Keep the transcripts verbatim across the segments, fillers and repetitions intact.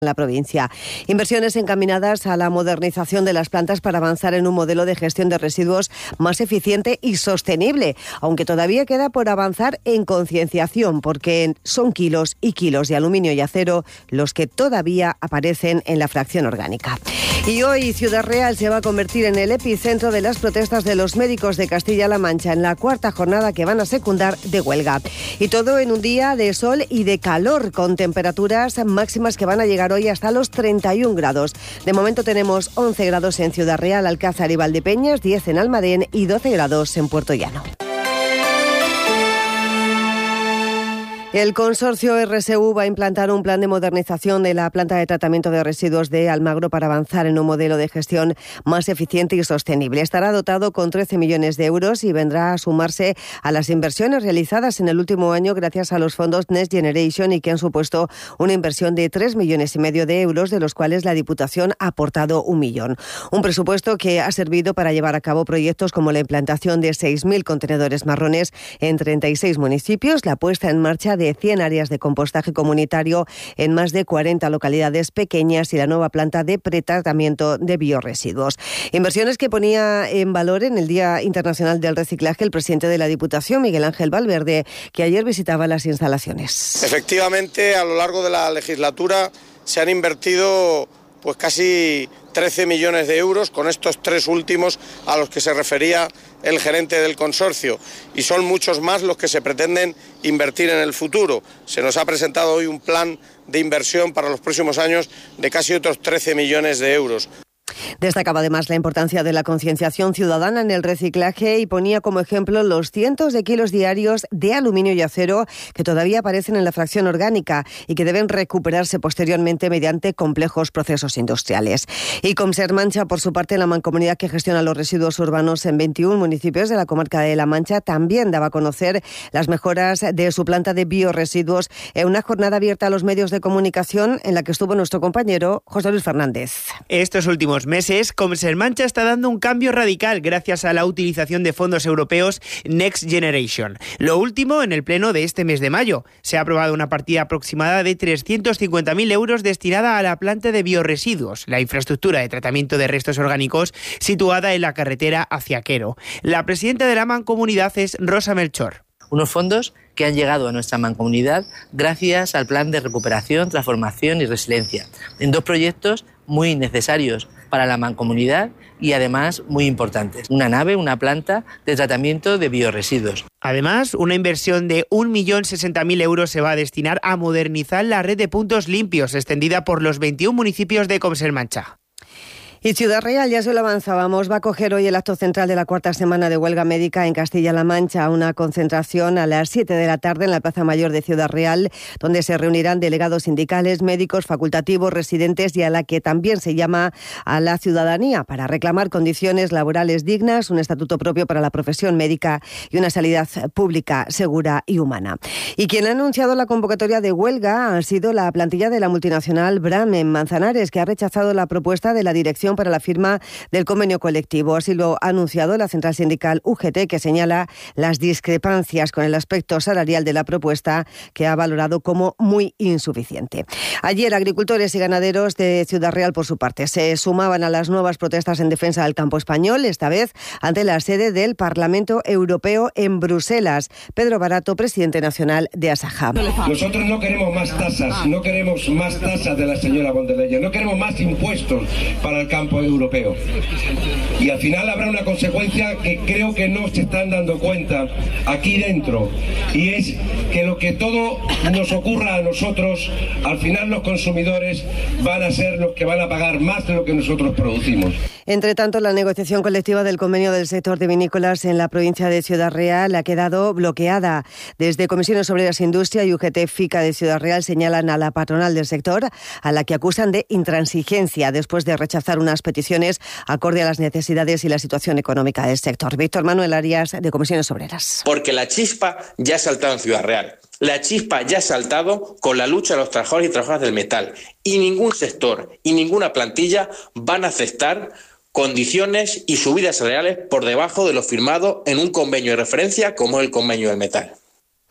la provincia. Inversiones encaminadas a la modernización de las plantas para avanzar en un modelo de gestión de residuos más eficiente y sostenible, aunque todavía queda por avanzar en concienciación, porque son kilos y kilos de aluminio y acero los que todavía aparecen en la fracción orgánica. Y hoy Ciudad Real se va a convertir en el epicentro de las protestas de los médicos de Castilla-La Mancha en la cuarta jornada que van a secundar de huelga. Y todo en un día de sol y de calor, con temperaturas máximas que van a llegar hoy hasta los treinta y un grados. De momento tenemos once grados en Ciudad Real, Alcázar y Valdepeñas, diez en Almadén y doce grados en Puerto Llano. El consorcio R S U va a implantar un plan de modernización de la planta de tratamiento de residuos de Almagro para avanzar en un modelo de gestión más eficiente y sostenible. Estará dotado con trece millones de euros y vendrá a sumarse a las inversiones realizadas en el último año gracias a los fondos Next Generation y que han supuesto una inversión de tres millones y medio de euros, de los cuales la Diputación ha aportado un millón. Un presupuesto que ha servido para llevar a cabo proyectos como la implantación de seis mil contenedores marrones en treinta y seis municipios, la puesta en marcha de de cien áreas de compostaje comunitario en más de cuarenta localidades pequeñas y la nueva planta de pretratamiento de biorresiduos. Inversiones que ponía en valor en el Día Internacional del Reciclaje el presidente de la Diputación, Miguel Ángel Valverde, que ayer visitaba las instalaciones. Efectivamente, a lo largo de la legislatura se han invertido pues casi trece millones de euros con estos tres últimos a los que se refería el gerente del consorcio, y son muchos más los que se pretenden invertir en el futuro. Se nos ha presentado hoy un plan de inversión para los próximos años de casi otros trece millones de euros. Destacaba además la importancia de la concienciación ciudadana en el reciclaje y ponía como ejemplo los cientos de kilos diarios de aluminio y acero que todavía aparecen en la fracción orgánica y que deben recuperarse posteriormente mediante complejos procesos industriales. Y Consermancha, por su parte, la mancomunidad que gestiona los residuos urbanos en veintiún municipios de la comarca de La Mancha, también daba a conocer las mejoras de su planta de biorresiduos en una jornada abierta a los medios de comunicación en la que estuvo nuestro compañero José Luis Fernández. Estos últimos meses, Consermancha está dando un cambio radical gracias a la utilización de fondos europeos Next Generation. Lo último en el pleno de este mes de mayo. Se ha aprobado una partida aproximada de trescientos cincuenta mil euros destinada a la planta de biorresiduos, la infraestructura de tratamiento de restos orgánicos situada en la carretera hacia Quero. La presidenta de la mancomunidad es Rosa Melchor. Unos fondos que han llegado a nuestra mancomunidad gracias al plan de recuperación, transformación y resiliencia, en dos proyectos muy necesarios para la mancomunidad y además muy importantes. Una nave, una planta de tratamiento de biorresiduos. Además, una inversión de un millón sesenta mil euros se va a destinar a modernizar la red de puntos limpios extendida por los veintiún municipios de Consermancha. Y Ciudad Real, ya se lo avanzábamos, va a acoger hoy el acto central de la cuarta semana de huelga médica en Castilla-La Mancha, una concentración a las siete de la tarde en la Plaza Mayor de Ciudad Real, donde se reunirán delegados sindicales, médicos, facultativos, residentes y a la que también se llama a la ciudadanía para reclamar condiciones laborales dignas, un estatuto propio para la profesión médica y una sanidad pública, segura y humana. Y quien ha anunciado la convocatoria de huelga ha sido la plantilla de la multinacional Bram en Manzanares, que ha rechazado la propuesta de la dirección para la firma del convenio colectivo. Así lo ha anunciado la central sindical U G T, que señala las discrepancias con el aspecto salarial de la propuesta, que ha valorado como muy insuficiente. Ayer, agricultores y ganaderos de Ciudad Real, por su parte, se sumaban a las nuevas protestas en defensa del campo español, esta vez ante la sede del Parlamento Europeo en Bruselas. Pedro Barato, presidente nacional de Asaja. Nosotros no queremos más tasas, no queremos más tasas de la señora von der Leyen, no queremos más impuestos para el campo europeo. Y al final habrá una consecuencia que creo que no se están dando cuenta aquí dentro, y es que lo que todo nos ocurra a nosotros, al final los consumidores van a ser los que van a pagar más de lo que nosotros producimos. Entre tanto, la negociación colectiva del convenio del sector de vinícolas en la provincia de Ciudad Real ha quedado bloqueada. Desde Comisiones Obreras e Industria y U G T FICA de Ciudad Real señalan a la patronal del sector, a la que acusan de intransigencia después de rechazar unas peticiones acorde a las necesidades y la situación económica del sector. Víctor Manuel Arias, de Comisiones Obreras. Porque la chispa ya ha saltado en Ciudad Real. La chispa ya ha saltado con la lucha de los trabajadores y trabajadoras del metal. Y ningún sector y ninguna plantilla van a aceptar condiciones y subidas salariales por debajo de lo firmado en un convenio de referencia como es el convenio del metal.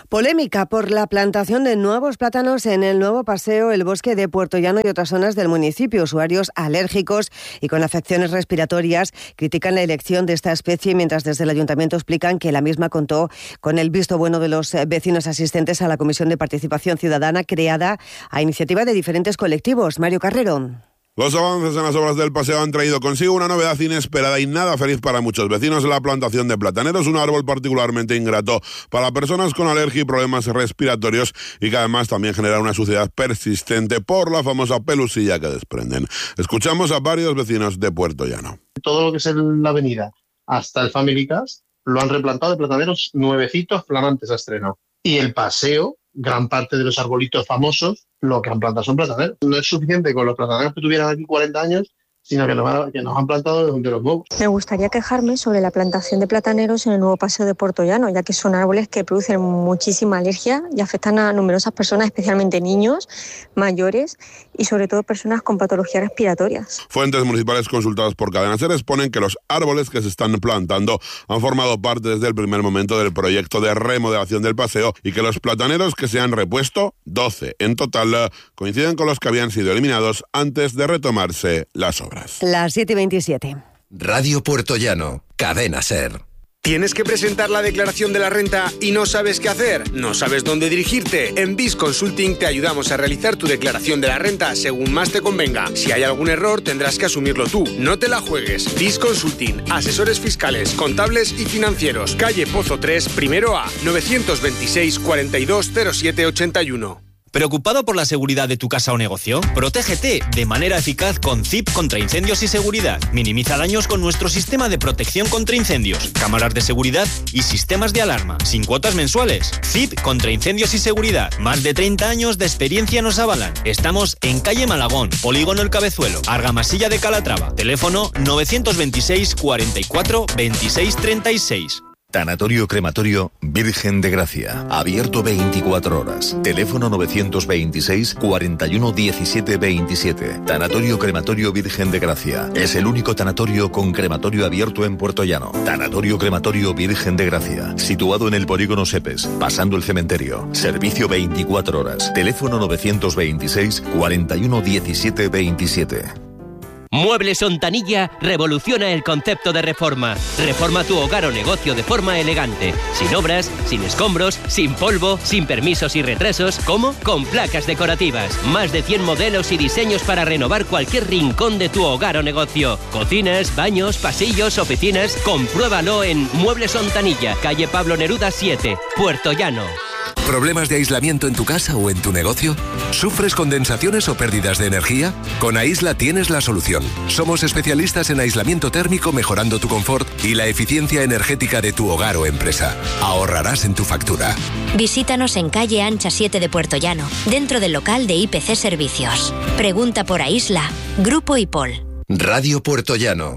Polémica por la plantación de nuevos plátanos en el nuevo paseo El Bosque de Puerto Llano y otras zonas del municipio. Usuarios alérgicos y con afecciones respiratorias critican la elección de esta especie, mientras desde el ayuntamiento explican que la misma contó con el visto bueno de los vecinos asistentes a la Comisión de Participación Ciudadana creada a iniciativa de diferentes colectivos. Mario Carrero. Los avances en las obras del paseo han traído consigo una novedad inesperada y nada feliz para muchos vecinos: la plantación de plataneros, un árbol particularmente ingrato para personas con alergia y problemas respiratorios, y que además también genera una suciedad persistente por la famosa pelusilla que desprenden. Escuchamos a varios vecinos de Puerto Llano. Todo lo que es la avenida hasta el Family Cast lo han replantado de plataneros nuevecitos, flamantes a estreno. Y el paseo, gran parte de los arbolitos famosos, lo que han plantado son plataneros. No es suficiente con los plataneros que tuvieran aquí cuarenta años, sino que nos, que nos han plantado de los nuevos. Me gustaría quejarme sobre la plantación de plataneros en el nuevo paseo de Puerto Llano, ya que son árboles que producen muchísima alergia y afectan a numerosas personas, especialmente niños, mayores y sobre todo personas con patologías respiratorias. Fuentes municipales consultadas por Cadena SER exponen que los árboles que se están plantando han formado parte desde el primer momento del proyecto de remodelación del paseo, y que los plataneros que se han repuesto, doce en total, coinciden con los que habían sido eliminados antes de retomarse las obras. Las siete y veintisiete. Radio Puerto Llano, Cadena SER. ¿Tienes que presentar la declaración de la renta y no sabes qué hacer? ¿No sabes dónde dirigirte? En B I S Consulting te ayudamos a realizar tu declaración de la renta según más te convenga. Si hay algún error, tendrás que asumirlo tú. No te la juegues. B I S Consulting, asesores fiscales, contables y financieros. Calle Pozo tres, primero A, novecientos veintiséis, cuarenta y dos, cero siete ochenta y uno. ¿Preocupado por la seguridad de tu casa o negocio? Protégete de manera eficaz con C I P contra incendios y seguridad. Minimiza daños con nuestro sistema de protección contra incendios, cámaras de seguridad y sistemas de alarma, sin cuotas mensuales. C I P contra incendios y seguridad. Más de treinta años de experiencia nos avalan. Estamos en calle Malagón, Polígono El Cabezuelo, Argamasilla de Calatrava. Teléfono novecientos veintiséis, cuarenta y cuatro, veintiséis, treinta y seis. Tanatorio Crematorio Virgen de Gracia. Abierto veinticuatro horas. Teléfono novecientos veintiséis, cuarenta y uno, diecisiete, veintisiete. Tanatorio Crematorio Virgen de Gracia. Es el único tanatorio con crematorio abierto en Puerto Llano. Tanatorio Crematorio Virgen de Gracia. Situado en el Polígono Sepes, pasando el cementerio. Servicio veinticuatro horas. Teléfono novecientos veintiséis, cuarenta y uno, diecisiete, veintisiete. Muebles Ontanilla revoluciona el concepto de reforma. Reforma tu hogar o negocio de forma elegante. Sin obras, sin escombros, sin polvo, sin permisos y retrasos. ¿Cómo? Con placas decorativas. Más de cien modelos y diseños para renovar cualquier rincón de tu hogar o negocio. Cocinas, baños, pasillos, oficinas. Compruébalo en Muebles Ontanilla, calle Pablo Neruda siete, Puerto Llano. ¿Problemas de aislamiento en tu casa o en tu negocio? ¿Sufres condensaciones o pérdidas de energía? Con Aisla tienes la solución. Somos especialistas en aislamiento térmico, mejorando tu confort y la eficiencia energética de tu hogar o empresa. Ahorrarás en tu factura. Visítanos en calle Ancha siete de Puerto Llano, dentro del local de I P C Servicios. Pregunta por Aisla. Grupo IPOL. Radio Puerto Llano.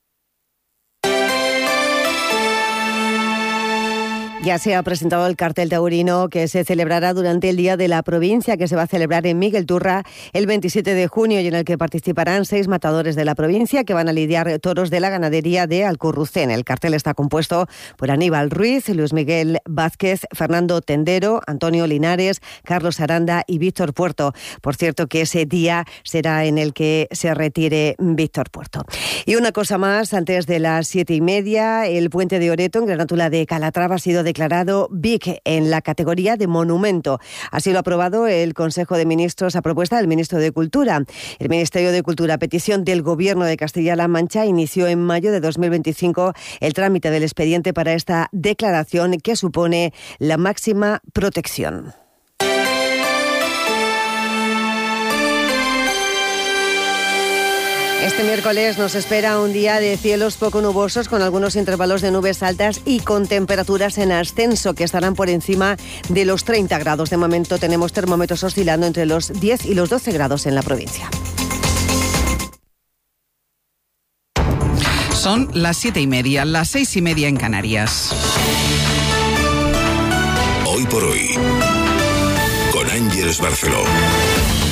Ya se ha presentado el cartel taurino que se celebrará durante el Día de la Provincia, que se va a celebrar en Miguel Turra el veintisiete de junio, y en el que participarán seis matadores de la provincia que van a lidiar toros de la ganadería de Alcurrucén. El cartel está compuesto por Aníbal Ruiz, Luis Miguel Vázquez, Fernando Tendero, Antonio Linares, Carlos Aranda y Víctor Puerto. Por cierto, que ese día será en el que se retire Víctor Puerto. Y una cosa más, antes de las siete y media, el puente de Oreto en Granátula de Calatrava ha sido de declarado B I C en la categoría de monumento. Así lo ha aprobado el Consejo de Ministros a propuesta del Ministro de Cultura. El Ministerio de Cultura, a petición del Gobierno de Castilla-La Mancha, inició en mayo de dos mil veinticinco el trámite del expediente para esta declaración, que supone la máxima protección. Este miércoles nos espera un día de cielos poco nubosos, con algunos intervalos de nubes altas y con temperaturas en ascenso que estarán por encima de los treinta grados. De momento tenemos termómetros oscilando entre los diez y los doce grados en la provincia. Son las siete y media, las seis y media en Canarias. Hoy por hoy, con Ángeles Barceló.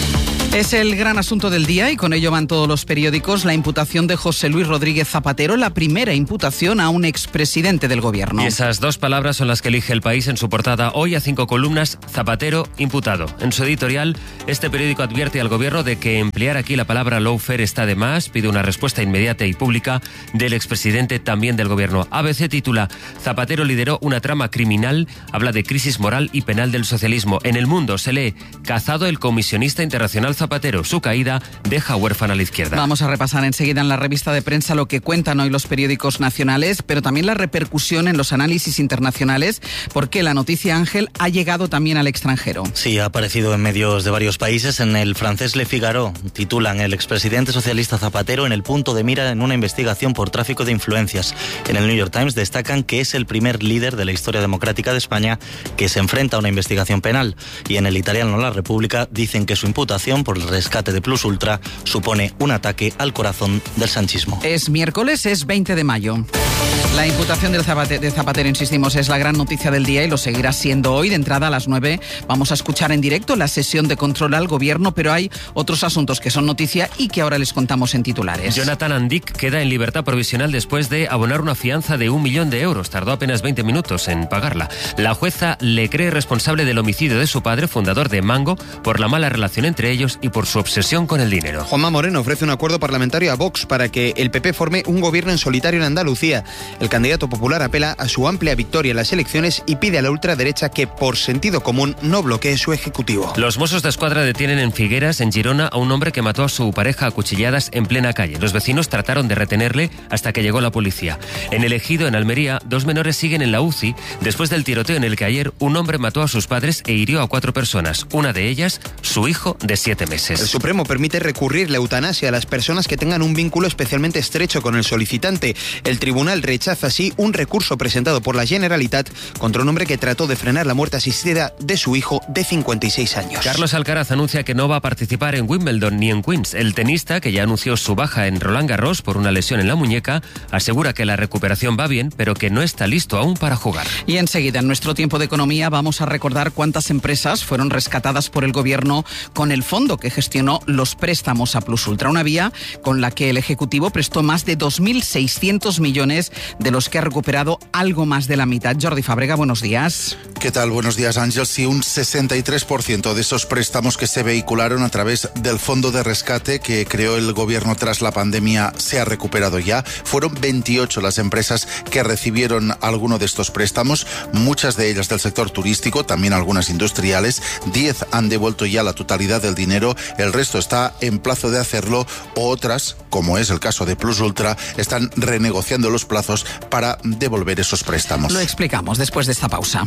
Es el gran asunto del día y con ello van todos los periódicos. La imputación de José Luis Rodríguez Zapatero, la primera imputación a un expresidente del gobierno. Y esas dos palabras son las que elige El País en su portada hoy a cinco columnas: Zapatero imputado. En su editorial, este periódico advierte al gobierno de que emplear aquí la palabra lawfare está de más, pide una respuesta inmediata y pública del expresidente, también del gobierno. A B C titula: Zapatero lideró una trama criminal, habla de crisis moral y penal del socialismo. En El Mundo se lee: cazado el comisionista internacional Zapatero, su caída deja huérfana a la izquierda. Vamos a repasar enseguida en la revista de prensa lo que cuentan hoy los periódicos nacionales, pero también la repercusión en los análisis internacionales, porque la noticia, Ángel, ha llegado también al extranjero. Sí, ha aparecido en medios de varios países. En el francés Le Figaro titulan: el expresidente socialista Zapatero en el punto de mira en una investigación por tráfico de influencias. En el New York Times destacan que es el primer líder de la historia democrática de España que se enfrenta a una investigación penal. Y en el italiano La República dicen que su imputación por el rescate de Plus Ultra supone un ataque al corazón del sanchismo. Es miércoles, es veinte de mayo. La imputación del Zapatero, de Zapatero, insistimos, es la gran noticia del día y lo seguirá siendo hoy. De entrada a las nueve vamos a escuchar en directo la sesión de control al gobierno, pero hay otros asuntos que son noticia y que ahora les contamos en titulares. Jonathan Andic queda en libertad provisional después de abonar una fianza de un millón de euros. Tardó apenas veinte minutos en pagarla. La jueza le cree responsable del homicidio de su padre, fundador de Mango, por la mala relación entre ellos y por su obsesión con el dinero. Juanma Moreno ofrece un acuerdo parlamentario a Vox para que el P P forme un gobierno en solitario en Andalucía. El candidato popular apela a su amplia victoria en las elecciones y pide a la ultraderecha que, por sentido común, no bloquee su ejecutivo. Los Mossos de Escuadra detienen en Figueras, en Girona, a un hombre que mató a su pareja a cuchilladas en plena calle. Los vecinos trataron de retenerle hasta que llegó la policía. En El Ejido, en Almería, dos menores siguen en la U C I después del tiroteo en el que ayer un hombre mató a sus padres e hirió a cuatro personas. Una de ellas, su hijo de siete meses. El Supremo permite recurrir la eutanasia a las personas que tengan un vínculo especialmente estrecho con el solicitante. El tribunal rechaza así un recurso presentado por la Generalitat contra un hombre que trató de frenar la muerte asistida de su hijo de cincuenta y seis años. Carlos Alcaraz anuncia que no va a participar en Wimbledon ni en Queens. El tenista, que ya anunció su baja en Roland Garros por una lesión en la muñeca, asegura que la recuperación va bien, pero que no está listo aún para jugar. Y enseguida, en nuestro tiempo de economía, vamos a recordar cuántas empresas fueron rescatadas por el gobierno con el fondo que gestionó los préstamos a Plus Ultra, una vía con la que el Ejecutivo prestó más de dos mil seiscientos millones, de los que ha recuperado algo más de la mitad. Jordi Fábrega, buenos días. ¿Qué tal? Buenos días, Ángel. Sí, un sesenta y tres por ciento de esos préstamos que se vehicularon a través del fondo de rescate que creó el gobierno tras la pandemia se ha recuperado ya. Fueron veintiocho las empresas que recibieron alguno de estos préstamos, muchas de ellas del sector turístico, también algunas industriales. diez han devuelto ya la totalidad del dinero, el resto está en plazo de hacerlo. Otras, como es el caso de Plus Ultra, están renegociando los plazos para devolver esos préstamos. Lo explicamos después de esta pausa.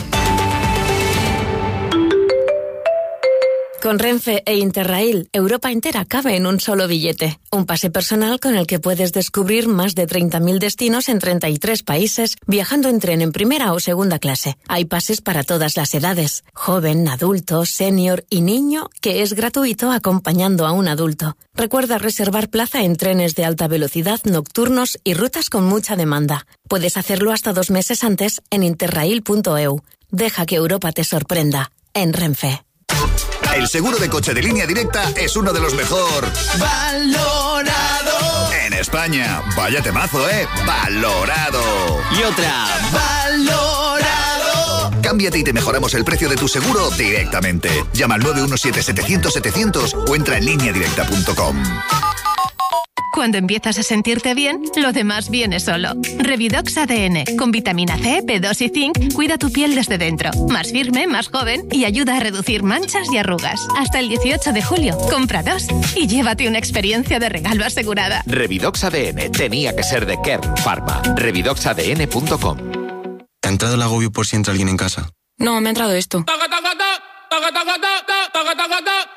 Con Renfe e Interrail, Europa entera cabe en un solo billete. Un pase personal con el que puedes descubrir más de treinta mil destinos en treinta y tres países, viajando en tren en primera o segunda clase. Hay pases para todas las edades, joven, adulto, senior y niño, que es gratuito acompañando a un adulto. Recuerda reservar plaza en trenes de alta velocidad, nocturnos y rutas con mucha demanda. Puedes hacerlo hasta dos meses antes en interrail punto e u. Deja que Europa te sorprenda. En Renfe. El seguro de coche de Línea Directa es uno de los mejor valorado en España. Vaya temazo, ¿eh? Valorado. Y otra, valorado. Cámbiate y te mejoramos el precio de tu seguro directamente. Llama al nueve uno siete, setecientos, setecientos o entra en línea directa punto com. Cuando empiezas a sentirte bien, lo demás viene solo. Revidox A D N, con vitamina C, B dos y zinc, cuida tu piel desde dentro. Más firme, más joven y ayuda a reducir manchas y arrugas. Hasta el dieciocho de julio, compra dos y llévate una experiencia de regalo asegurada. Revidox A D N, tenía que ser de Kern Pharma. revidox a d n punto com. ¿Te ha entrado el agobio por si entra alguien en casa? No, me ha entrado esto.